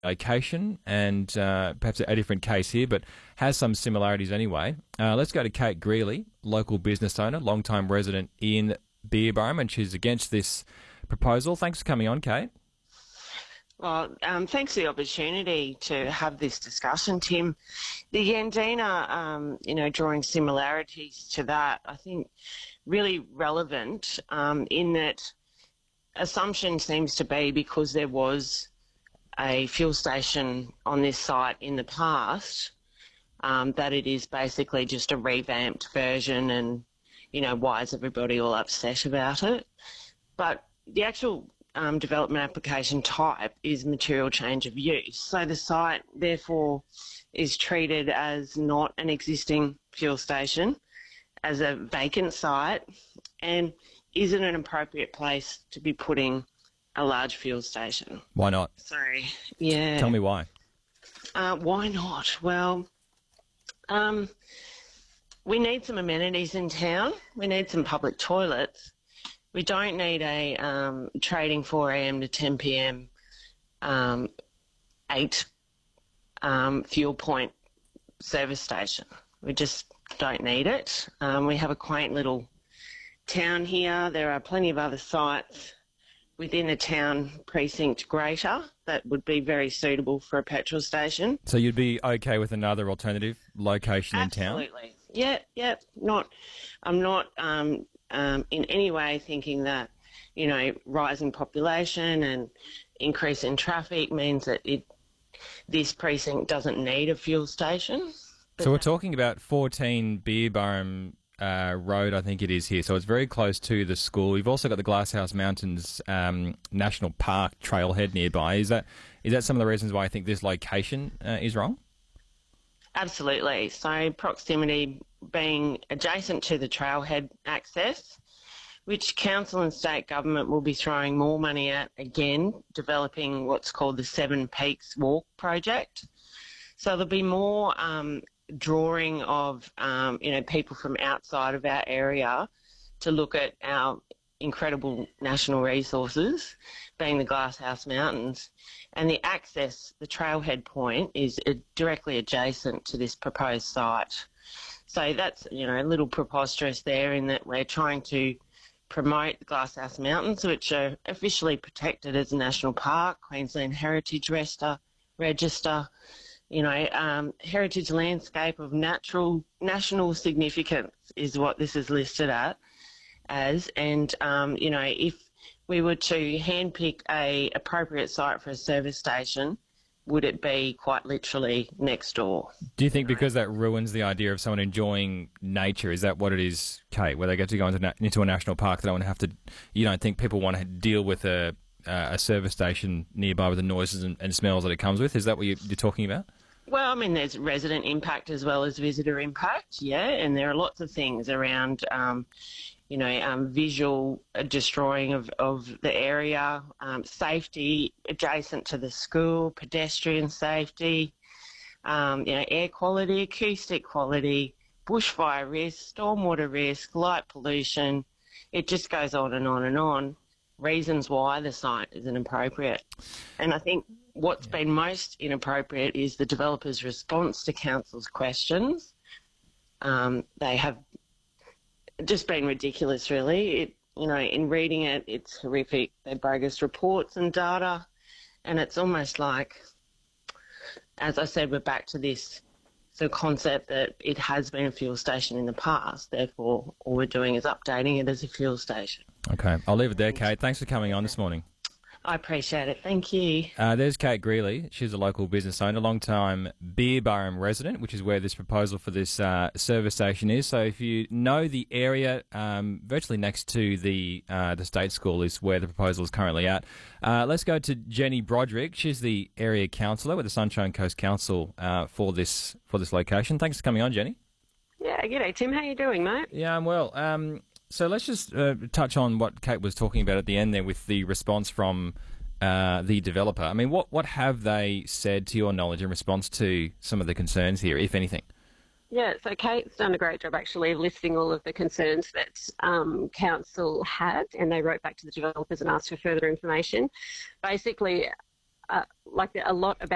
location and perhaps a different case here, but has some similarities anyway. Let's go to Kate Greeley, local business owner, long-time resident in Beerburrum, and she's against this proposal. Thanks for coming on, Kate. Well, thanks for the opportunity to have this discussion, Tim. The Yandina, drawing similarities to that, I think really relevant in that assumption seems to be because there was a fuel station on this site in the past, that it is basically just a revamped version and, why is everybody all upset about it? But the actual development application type is material change of use. So the site, therefore, is treated as not an existing fuel station, as a vacant site, and isn't an appropriate place to be putting a large fuel station. Why not? Sorry, yeah. Tell me why. Why not? Well, we need some amenities in town. We need some public toilets. We don't need a trading 4 a.m. to 10 p.m. 8 fuel point service station. We just don't need it. We have a quaint little town here. There are plenty of other sites within the town precinct greater that would be very suitable for a petrol station. So you'd be okay with another alternative location in town? Absolutely. Yeah. I'm not in any way thinking that, rising population and increase in traffic means that this precinct doesn't need a fuel station. So we're talking about 14 Beerburrum Road, I think it is here. So it's very close to the school. You've also got the Glasshouse Mountains National Park trailhead nearby. Is that some of the reasons why I think this location is wrong? Absolutely. So proximity being adjacent to the trailhead access, which council and state government will be throwing more money at again, developing what's called the Seven Peaks Walk project. So there'll be more drawing of people from outside of our area to look at our incredible national resources, being the Glasshouse Mountains. And the access, the trailhead point, is directly adjacent to this proposed site. So that's, a little preposterous there in that we're trying to promote the Glasshouse Mountains, which are officially protected as a national park, Queensland Heritage Register, heritage landscape of national significance is what this is listed as. And, if we were to handpick a appropriate site for a service station, would it be quite literally next door? Do you think because that ruins the idea of someone enjoying nature, is that what it is, Kate, where they get to go into a national park, they don't want to have to, you don't think people want to deal with a service station nearby with the noises and smells that it comes with? Is that what you're talking about? Well, there's resident impact as well as visitor impact, yeah, and there are lots of things around, visual destroying of the area, safety adjacent to the school, pedestrian safety, air quality, acoustic quality, bushfire risk, stormwater risk, light pollution. It just goes on and on and on. Reasons why the site isn't appropriate. And I think what's been most inappropriate is the developer's response to council's questions. They have just been ridiculous, really. In reading it, it's horrific. They're bogus reports and data, and it's almost like, as I said, we're back to this concept that it has been a fuel station in the past, therefore all we're doing is updating it as a fuel station. Okay, I'll leave it there, Kate. Thanks for coming on this morning. I appreciate it. Thank you. There's Kate Greeley. She's a local business owner, long-time Beerburrum resident, which is where this proposal for this service station is. So if you know the area, virtually next to the state school is where the proposal is currently at. Let's go to Jenny Broderick. She's the area councillor with the Sunshine Coast Council for this location. Thanks for coming on, Jenny. Yeah, g'day, Tim. How you doing, mate? Yeah, I'm well. So let's just touch on what Kate was talking about at the end there with the response from the developer. What have they said, to your knowledge, in response to some of the concerns here, if anything? Yeah, so Kate's done a great job actually of listing all of the concerns that council had, and they wrote back to the developers and asked for further information. Basically, a lot about